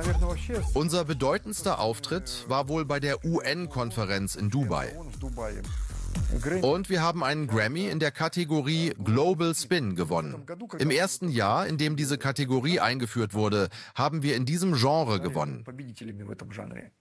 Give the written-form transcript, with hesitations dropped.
Unser bedeutendster Auftritt war wohl bei der UN-Konferenz in Dubai. Und wir haben einen Grammy in der Kategorie Global Spin gewonnen. Im ersten Jahr, in dem diese Kategorie eingeführt wurde, haben wir in diesem Genre gewonnen.